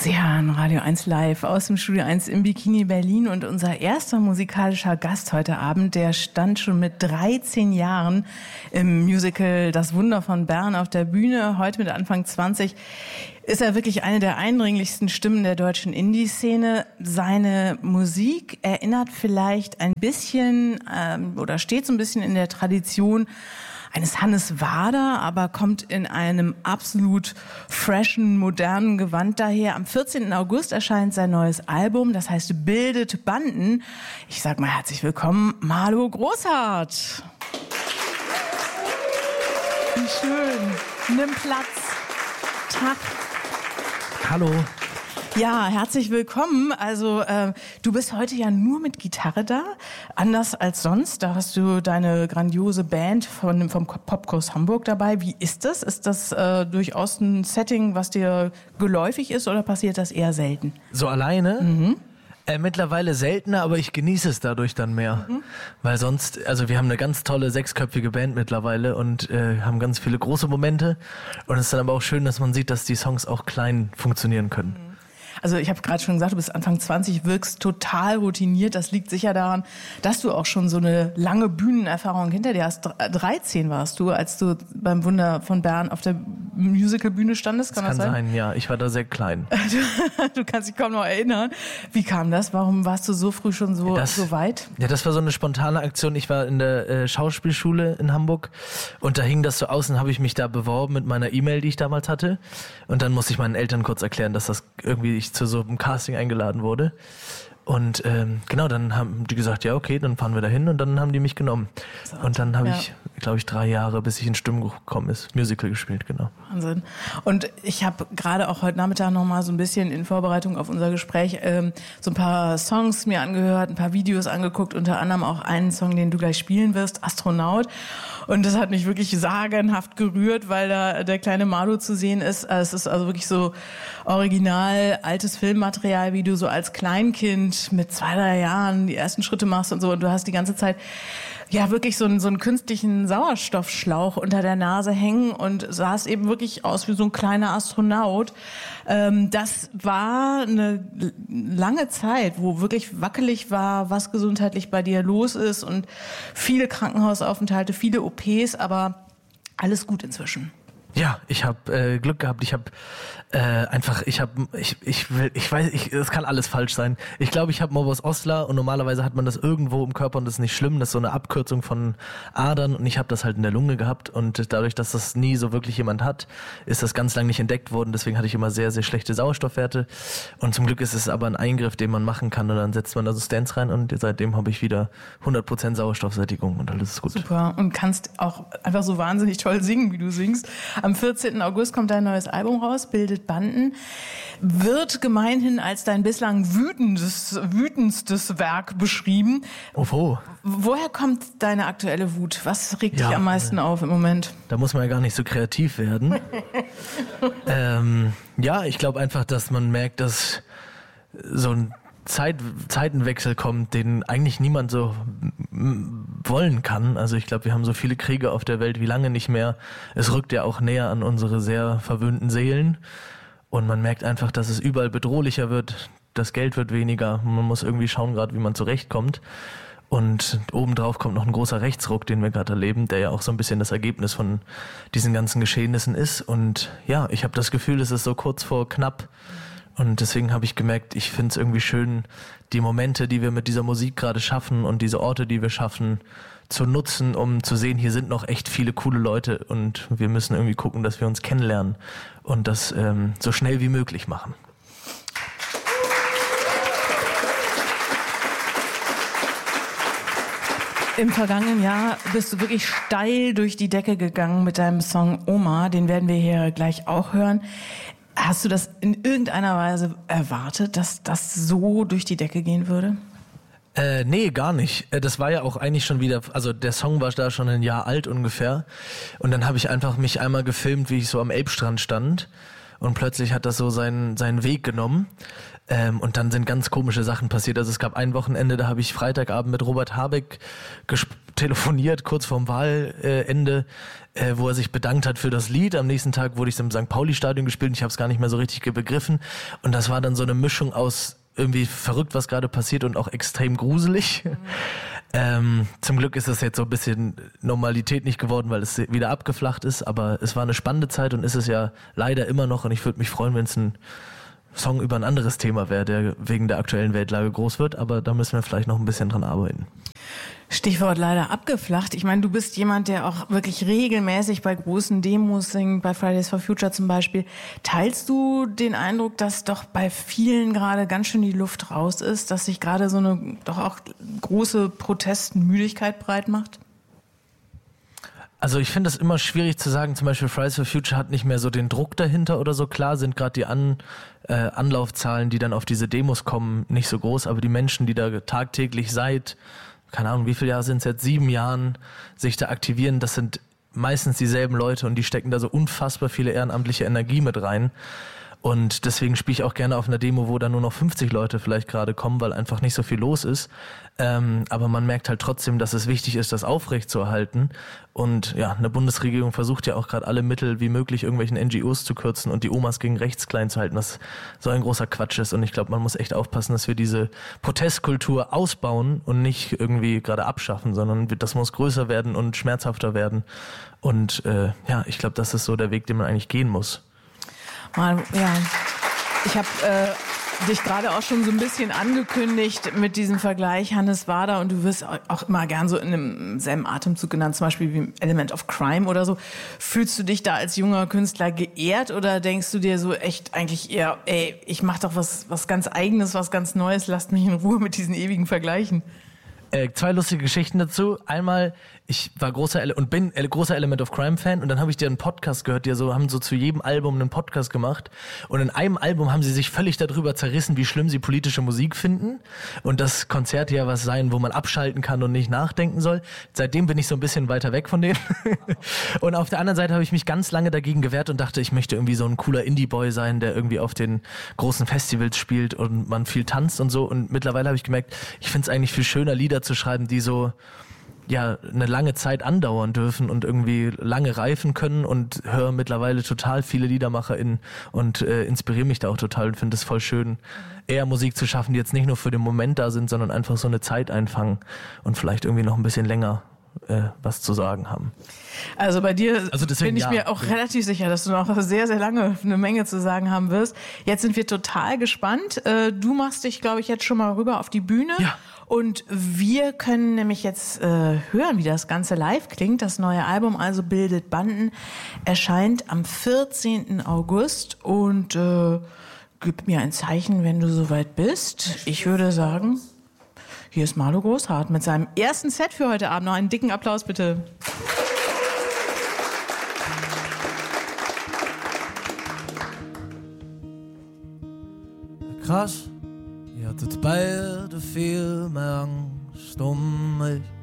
Sie hören Radio 1 live aus dem Studio 1 im Bikini Berlin und unser erster musikalischer Gast heute Abend, der stand schon mit 13 Jahren im Musical Das Wunder von Bern auf der Bühne. Heute mit Anfang 20 ist er wirklich eine der eindringlichsten Stimmen der deutschen Indie-Szene. Seine Musik erinnert vielleicht ein bisschen oder steht so ein bisschen in der Tradition eines Hannes Wader, aber kommt in einem absolut freshen, modernen Gewand daher. Am 14. August erscheint sein neues Album, das heißt Bildet Banden. Ich sag mal herzlich willkommen, Malo Großhardt. Wie schön. Nimm Platz. Tag. Hallo. Ja, herzlich willkommen. Also du bist heute ja nur mit Gitarre da, anders als sonst. Da hast du deine grandiose Band vom Popkurs Hamburg dabei. Wie ist das? Ist das durchaus ein Setting, was dir geläufig ist, oder passiert das eher selten? So alleine? Mhm. Mittlerweile seltener, aber ich genieße es dadurch dann mehr. Mhm. Weil sonst, also wir haben eine ganz tolle 6-köpfige Band mittlerweile und haben ganz viele große Momente. Und es ist dann aber auch schön, dass man sieht, dass die Songs auch klein funktionieren können. Mhm. Also ich habe gerade schon gesagt, du bist Anfang 20, wirkst total routiniert. Das liegt sicher daran, dass du auch schon so eine lange Bühnenerfahrung hinter dir hast. 13 warst du, als du beim Wunder von Bern auf der Musicalbühne standest. Kann das sein? Ja. Ich war da sehr klein. Du kannst dich kaum noch erinnern. Wie kam das? Warum warst du so früh schon so weit? Ja, das war so eine spontane Aktion. Ich war in der Schauspielschule in Hamburg und da hing das so aus und habe ich mich da beworben mit meiner E-Mail, die ich damals hatte. Und dann musste ich meinen Eltern kurz erklären, dass das irgendwie ich zu so einem Casting eingeladen wurde. Und genau, dann haben die gesagt, ja okay, dann fahren wir da hin, und dann haben die mich genommen. Und dann habe ich, glaube ich, 3 Jahre, bis ich in Stimmbruch gekommen ist, Musical gespielt, genau. Wahnsinn. Und ich habe gerade auch heute Nachmittag noch mal so ein bisschen in Vorbereitung auf unser Gespräch so ein paar Songs mir angehört, ein paar Videos angeguckt, unter anderem auch einen Song, den du gleich spielen wirst, Astronaut. Und das hat mich wirklich sagenhaft gerührt, weil da der kleine Malo zu sehen ist. Es ist also wirklich so original altes Filmmaterial, wie du so als Kleinkind mit 2, 3 Jahren die ersten Schritte machst und so. Und du hast die ganze Zeit ja wirklich so einen künstlichen Sauerstoffschlauch unter der Nase hängen und sahst eben wirklich aus wie so ein kleiner Astronaut. Das war eine lange Zeit, wo wirklich wackelig war, was gesundheitlich bei dir los ist, und viele Krankenhausaufenthalte, viele OPs, aber alles gut inzwischen. Ja, ich habe Glück gehabt. Ich habe es kann alles falsch sein. Ich glaube, ich habe Morbus Osler, und normalerweise hat man das irgendwo im Körper und das ist nicht schlimm. Das ist so eine Abkürzung von Adern, und ich habe das halt in der Lunge gehabt, und dadurch, dass das nie so wirklich jemand hat, ist das ganz lange nicht entdeckt worden. Deswegen hatte ich immer sehr, sehr schlechte Sauerstoffwerte, und zum Glück ist es aber ein Eingriff, den man machen kann, und dann setzt man da so Stents rein, und seitdem habe ich wieder 100% Sauerstoffsättigung und alles ist gut. Super, und kannst auch einfach so wahnsinnig toll singen, wie du singst. Am 14. August kommt dein neues Album raus, Bildet Banden. Wird gemeinhin als dein bislang wütendstes Werk beschrieben. Oh. Woher kommt deine aktuelle Wut? Was regt dich am meisten auf im Moment? Da muss man ja gar nicht so kreativ werden. Ich glaube einfach, dass man merkt, dass so ein Zeitenwechsel kommt, den eigentlich niemand so wollen kann. Also ich glaube, wir haben so viele Kriege auf der Welt wie lange nicht mehr. Es rückt ja auch näher an unsere sehr verwöhnten Seelen, und man merkt einfach, dass es überall bedrohlicher wird, das Geld wird weniger, man muss irgendwie schauen gerade, wie man zurechtkommt, und obendrauf kommt noch ein großer Rechtsruck, den wir gerade erleben, der ja auch so ein bisschen das Ergebnis von diesen ganzen Geschehnissen ist. Und ja, ich habe das Gefühl, es ist so kurz vor knapp. Und deswegen habe ich gemerkt, ich finde es irgendwie schön, die Momente, die wir mit dieser Musik gerade schaffen, und diese Orte, die wir schaffen, zu nutzen, um zu sehen, hier sind noch echt viele coole Leute, und wir müssen irgendwie gucken, dass wir uns kennenlernen und das so schnell wie möglich machen. Im vergangenen Jahr bist du wirklich steil durch die Decke gegangen mit deinem Song Oma, den werden wir hier gleich auch hören. Hast du das in irgendeiner Weise erwartet, dass das so durch die Decke gehen würde? Nee, gar nicht. Das war ja auch eigentlich schon wieder, also der Song war da schon 1 Jahr alt ungefähr, und dann habe ich einfach mich einmal gefilmt, wie ich so am Elbstrand stand und plötzlich hat das so seinen Weg genommen. Und dann sind ganz komische Sachen passiert. Also es gab ein Wochenende, da habe ich Freitagabend mit Robert Habeck telefoniert, kurz vorm Wahlende, wo er sich bedankt hat für das Lied. Am nächsten Tag wurde ich im St. Pauli-Stadion gespielt und ich habe es gar nicht mehr so richtig begriffen. Und das war dann so eine Mischung aus irgendwie verrückt, was gerade passiert und auch extrem gruselig. Zum Glück ist das jetzt so ein bisschen Normalität nicht geworden, weil es wieder abgeflacht ist. Aber es war eine spannende Zeit und ist es ja leider immer noch. Und ich würde mich freuen, wenn es ein Song über ein anderes Thema wäre, der wegen der aktuellen Weltlage groß wird, aber da müssen wir vielleicht noch ein bisschen dran arbeiten. Stichwort leider abgeflacht. Ich meine, du bist jemand, der auch wirklich regelmäßig bei großen Demos singt, bei Fridays for Future zum Beispiel. Teilst du den Eindruck, dass doch bei vielen gerade ganz schön die Luft raus ist, dass sich gerade so eine doch auch große Protestmüdigkeit breit macht? Also ich finde es immer schwierig zu sagen, zum Beispiel Fridays for Future hat nicht mehr so den Druck dahinter oder so. Klar sind gerade die Anlaufzahlen, die dann auf diese Demos kommen, nicht so groß, aber die Menschen, die da tagtäglich seit, keine Ahnung, wie viele Jahre sind es jetzt, 7 Jahren, sich da aktivieren, das sind meistens dieselben Leute und die stecken da so unfassbar viele ehrenamtliche Energie mit rein. Und deswegen spiele ich auch gerne auf einer Demo, wo da nur noch 50 Leute vielleicht gerade kommen, weil einfach nicht so viel los ist. Aber man merkt halt trotzdem, dass es wichtig ist, das aufrechtzuerhalten. Und ja, eine Bundesregierung versucht ja auch gerade alle Mittel wie möglich irgendwelchen NGOs zu kürzen und die Omas gegen rechts klein zu halten, was so ein großer Quatsch ist. Und ich glaube, man muss echt aufpassen, dass wir diese Protestkultur ausbauen und nicht irgendwie gerade abschaffen, sondern das muss größer werden und schmerzhafter werden. Und ja, ich glaube, das ist so der Weg, den man eigentlich gehen muss. Ja, ich habe dich gerade auch schon so ein bisschen angekündigt mit diesem Vergleich Hannes Wader und du wirst auch immer gern so in einem selben Atemzug genannt, zum Beispiel wie Element of Crime oder so. Fühlst du dich da als junger Künstler geehrt oder denkst du dir so echt eigentlich eher, ey, ich mach doch was ganz Eigenes, was ganz Neues, lasst mich in Ruhe mit diesen ewigen Vergleichen? 2 lustige Geschichten dazu. Einmal, ich war bin großer Element of Crime Fan und dann habe ich dir einen Podcast gehört, haben so zu jedem Album einen Podcast gemacht und in einem Album haben sie sich völlig darüber zerrissen, wie schlimm sie politische Musik finden und das Konzert ja was sein, wo man abschalten kann und nicht nachdenken soll. Seitdem bin ich so ein bisschen weiter weg von denen. Und auf der anderen Seite habe ich mich ganz lange dagegen gewehrt und dachte, ich möchte irgendwie so ein cooler Indie-Boy sein, der irgendwie auf den großen Festivals spielt und man viel tanzt und so und mittlerweile habe ich gemerkt, ich finde es eigentlich viel schöner, Lieder zu schreiben, die so ja eine lange Zeit andauern dürfen und irgendwie lange reifen können und höre mittlerweile total viele LiedermacherInnen und inspiriere mich da auch total und finde es voll schön, eher Musik zu schaffen, die jetzt nicht nur für den Moment da sind, sondern einfach so eine Zeit einfangen und vielleicht irgendwie noch ein bisschen länger was zu sagen haben. Also bei dir bin ich mir auch relativ sicher, dass du noch sehr, sehr lange eine Menge zu sagen haben wirst. Jetzt sind wir total gespannt. Du machst dich, glaube ich, jetzt schon mal rüber auf die Bühne. Ja. Und wir können nämlich jetzt hören, wie das Ganze live klingt. Das neue Album also Bildet Banden erscheint am 14. August. Und gib mir ein Zeichen, wenn du soweit bist. Ich würde sagen... Hier ist Marlo Großhardt mit seinem ersten Set für heute Abend. Noch einen dicken Applaus bitte. Krass, ihr hattet beide viel mehr Angst um mich.